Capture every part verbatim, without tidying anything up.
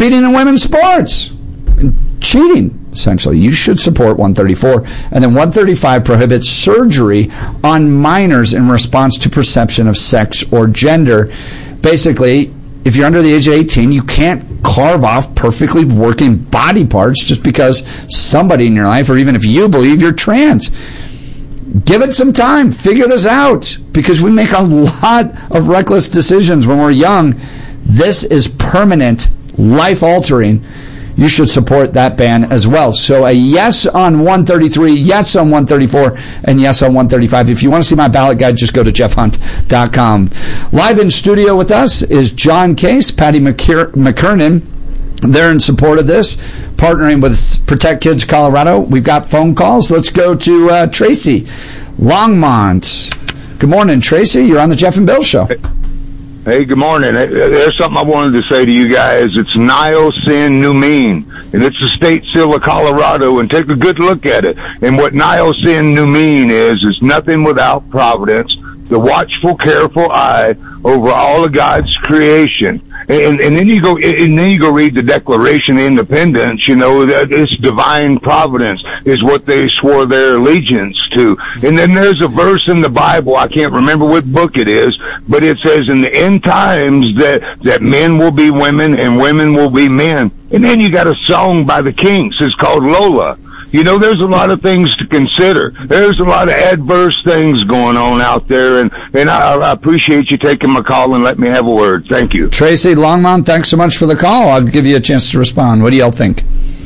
competing in women's sports. Cheating, essentially. You should support one thirty-four. And then one thirty-five prohibits surgery on minors in response to perception of sex or gender. Basically, if you're under the age of eighteen, you can't carve off perfectly working body parts just because somebody in your life, or even if you believe you're trans. Give it some time. Figure this out, because we make a lot of reckless decisions when we're young. This is permanent, life-altering. You should support that ban as well. So a yes on one thirty-three, yes on one thirty-four, and yes on one thirty-five. If you want to see my ballot guide, just go to jeff hunt dot com. Live in studio with us is John Case, Patty McKer- McKernan. They're in support of this, partnering with Protect Kids Colorado. We've got phone calls. Let's go to uh, Tracy Longmont. Good morning, Tracy. You're on the Jeff and Bill Show. Hey, good morning. There's something I wanted to say to you guys. It's niacin-numine, and it's the state seal of Colorado, and take a good look at it. And what niacin-numine is, is nothing without providence, the watchful, careful eye over all of God's creation. And, and then you go, and then you go read the Declaration of Independence. You know, that it's divine providence is what they swore their allegiance to. And then there's a verse in the Bible, I can't remember what book it is, but it says in the end times that that men will be women and women will be men. And then you got a song by the Kinks. It's called Lola. You know, there's a lot of things to consider. There's a lot of adverse things going on out there, and, and I, I appreciate you taking my call and let me have a word. Thank you. Tracy Longmont, thanks so much for the call. I'll give you a chance to respond. What do y'all think?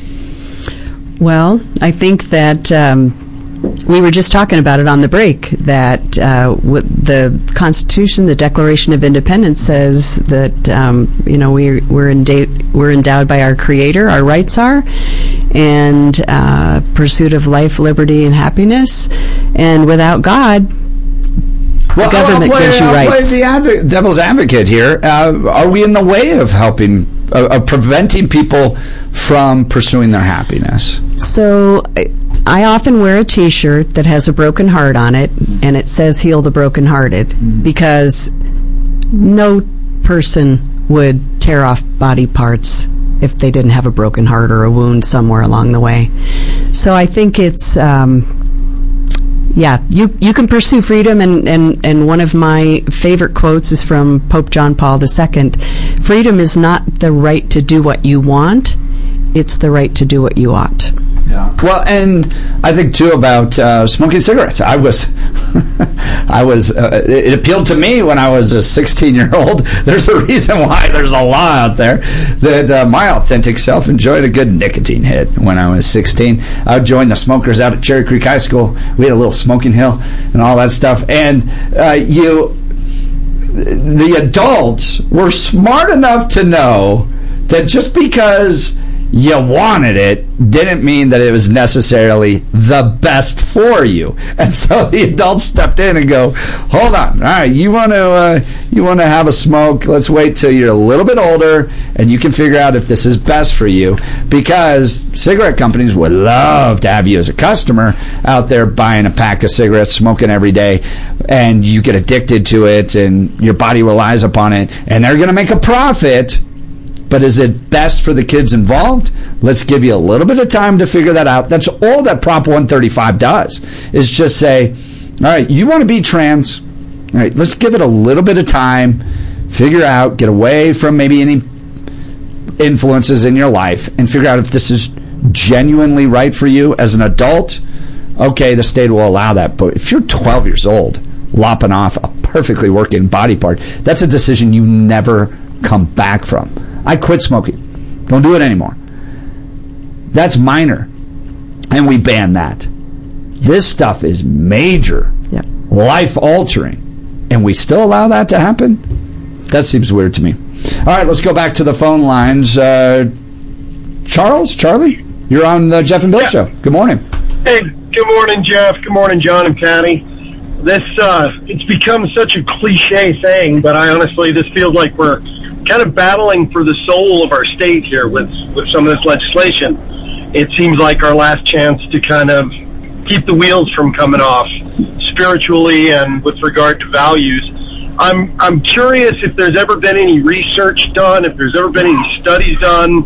Well, I think that um, we were just talking about it on the break, that uh, the Constitution, the Declaration of Independence says that, um, you know, we're, we're, enda- we're endowed by our Creator, our rights are, and uh, pursuit of life, liberty, and happiness. And without God, well, the government I'll play, gives you I'll rights. play the adv- devil's advocate here. Uh, are we in the way of helping, uh, of preventing people from pursuing their happiness? So I often wear a T-shirt that has a broken heart on it, and it says "Heal the Brokenhearted," mm-hmm. because no person would tear off body parts if they didn't have a broken heart or a wound somewhere along the way. So I think it's, um, yeah, you you can pursue freedom, and, and, and one of my favorite quotes is from Pope John Paul the Second. Freedom is not the right to do what you want, it's the right to do what you ought. Yeah. Well, and I think too about uh, smoking cigarettes. I was, I was. Uh, it appealed to me when I was a sixteen-year-old. There's a reason why there's a law out there that uh, my authentic self enjoyed a good nicotine hit when I was sixteen. I would join the smokers out at Cherry Creek High School. We had a little smoking hill and all that stuff. And uh, you, the adults were smart enough to know that just because you wanted it didn't mean that it was necessarily the best for you. And so the adults stepped in and go, hold on, all right, you want to uh, you want to have a smoke, let's wait till you're a little bit older and you can figure out if this is best for you, because cigarette companies would love to have you as a customer out there buying a pack of cigarettes, smoking every day, and you get addicted to it and your body relies upon it, and they're going to make a profit. But is it best for the kids involved? Let's give you a little bit of time to figure that out. That's all that Prop one thirty-five does, is just say, all right, you want to be trans. All right, let's give it a little bit of time, figure out, get away from maybe any influences in your life, and figure out if this is genuinely right for you as an adult. Okay, the state will allow that. But if you're twelve years old, lopping off a perfectly working body part, that's a decision you never come back from. I quit smoking. Don't do it anymore. That's minor. And we ban that. This stuff is major, yep. life-altering, and we still allow that to happen? That seems weird to me. All right, let's go back to the phone lines. Uh, Charles, Charlie, you're on the Jeff and Bill yeah. Show. Good morning. Hey, good morning, Jeff. Good morning, John and Patty. This, uh, it's become such a cliche thing, but I honestly, this feels like we're kind of battling for the soul of our state here with, with some of this legislation. It seems like our last chance to kind of keep the wheels from coming off spiritually and with regard to values. I'm I'm curious if there's ever been any research done, if there's ever been any studies done